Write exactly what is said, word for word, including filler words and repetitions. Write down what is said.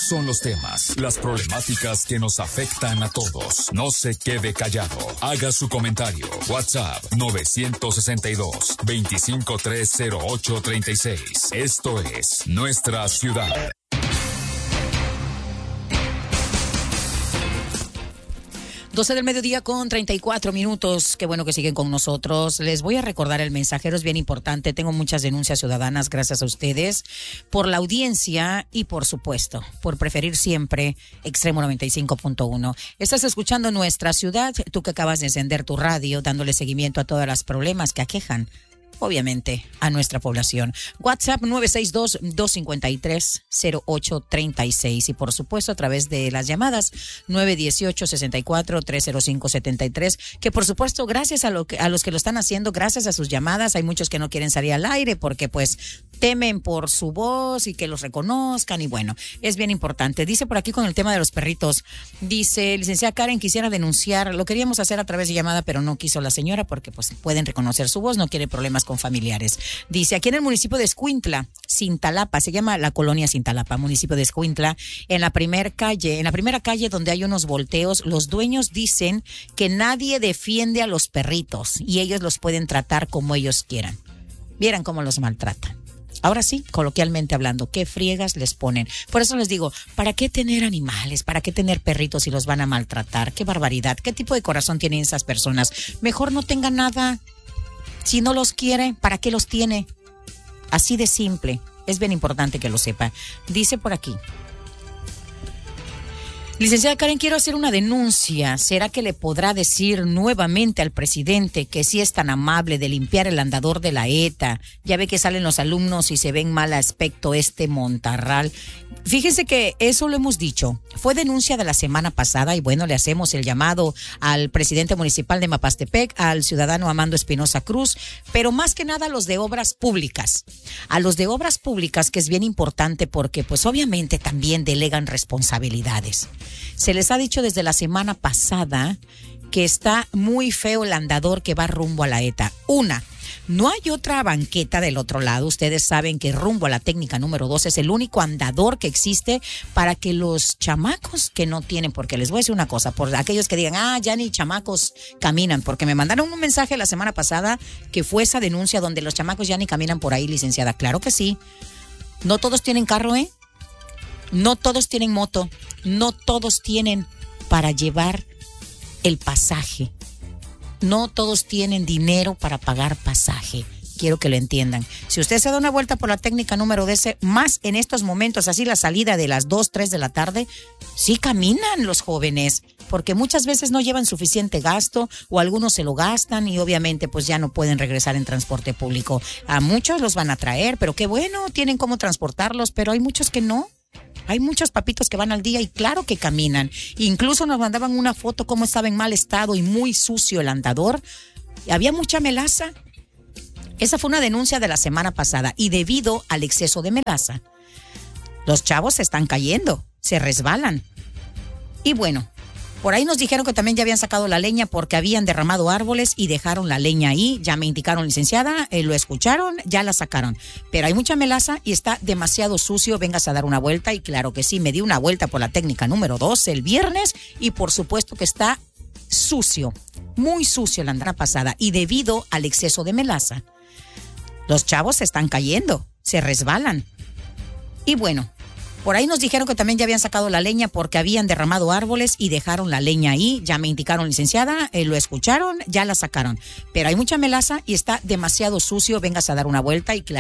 son los temas, las problemáticas que nos afectan a todos. No se quede callado. Haga su comentario. WhatsApp nueve seis dos, dos tres cero ocho tres seis. Esto es Nuestra Ciudad. doce del mediodía con treinta y cuatro minutos. Qué bueno que siguen con nosotros. Les voy a recordar el mensajero, es bien importante. Tengo muchas denuncias ciudadanas gracias a ustedes por la audiencia y, por supuesto, por preferir siempre Extremo noventa y cinco punto uno. Estás escuchando Nuestra Ciudad, tú que acabas de encender tu radio, dándole seguimiento a todos los problemas que aquejan, obviamente, a nuestra población. WhatsApp nueve seis dos, dos cinco tres, cero ocho tres seis y por supuesto a través de las llamadas nueve uno ocho, seis cuatro, tres cero cinco siete tres, que por supuesto gracias a, lo que, a los que lo están haciendo, gracias a sus llamadas. Hay muchos que no quieren salir al aire porque pues temen por su voz y que los reconozcan y bueno, es bien importante. Dice por aquí con el tema de los perritos, dice, licenciada Karen, quisiera denunciar, lo queríamos hacer a través de llamada pero no quiso la señora porque pues pueden reconocer su voz, no quiere problemas con familiares. Dice, aquí en el municipio de Escuintla, Cintalapa, se llama la colonia Cintalapa, municipio de Escuintla, en la primera calle, en la primera calle donde hay unos volteos, los dueños dicen que nadie defiende a los perritos y ellos los pueden tratar como ellos quieran. Vieran cómo los maltratan. Ahora sí, coloquialmente hablando, ¿qué friegas les ponen? Por eso les digo, ¿para qué tener animales? ¿Para qué tener perritos si los van a maltratar? ¡Qué barbaridad! ¿Qué tipo de corazón tienen esas personas? Mejor no tenga nada. Si no los quiere, ¿para qué los tiene? Así de simple. Es bien importante que lo sepa. Dice por aquí. Licenciada Karen, quiero hacer una denuncia. ¿Será que le podrá decir nuevamente al presidente que sí es tan amable de limpiar el andador de la E T A? Ya ve que salen los alumnos y se ven mal aspecto este montarral. Fíjense que eso lo hemos dicho. Fue denuncia de la semana pasada y bueno, le hacemos el llamado al presidente municipal de Mapastepec, al ciudadano Amando Espinosa Cruz, pero más que nada a los de obras públicas. A los de obras públicas, que es bien importante porque pues obviamente también delegan responsabilidades. Se les ha dicho desde la semana pasada que está muy feo el andador que va rumbo a la E T A. Una, no hay otra banqueta del otro lado. Ustedes saben que rumbo a la técnica número dos es el único andador que existe para que los chamacos que no tienen, porque les voy a decir una cosa, por aquellos que digan, ah, ya ni chamacos caminan, porque me mandaron un mensaje la semana pasada que fue esa denuncia donde los chamacos ya ni caminan por ahí, licenciada. Claro que sí. No todos tienen carro, ¿eh? No todos tienen moto, no todos tienen para llevar el pasaje, no todos tienen dinero para pagar pasaje. Quiero que lo entiendan. Si usted se da una vuelta por la técnica número doce, más en estos momentos, así la salida de las dos, tres de la tarde, sí caminan los jóvenes, porque muchas veces no llevan suficiente gasto o algunos se lo gastan y obviamente pues ya no pueden regresar en transporte público. A muchos los van a traer, pero qué bueno, tienen cómo transportarlos, pero hay muchos que no. Hay muchos papitos que van al día y claro que caminan. Incluso nos mandaban una foto cómo estaba en mal estado y muy sucio el andador. Había mucha melaza. Esa fue una denuncia de la semana pasada y debido al exceso de melaza, los chavos se están cayendo, se resbalan. Y bueno, por ahí nos dijeron que también ya habían sacado la leña porque habían derramado árboles y dejaron la leña ahí. Ya me indicaron, licenciada, eh, lo escucharon, ya la sacaron. Pero hay mucha melaza y está demasiado sucio. Véngase a dar una vuelta. Y claro que sí, me di una vuelta por la técnica número dos el viernes y por supuesto que está sucio, muy sucio la andana pasada. Y debido al exceso de melaza, los chavos se están cayendo, se resbalan. Y bueno, por ahí nos dijeron que también ya habían sacado la leña porque habían derramado árboles y dejaron la leña ahí. Ya me indicaron, licenciada, eh, lo escucharon, ya la sacaron. Pero hay mucha melaza y está demasiado sucio. Véngase a dar una vuelta y claro.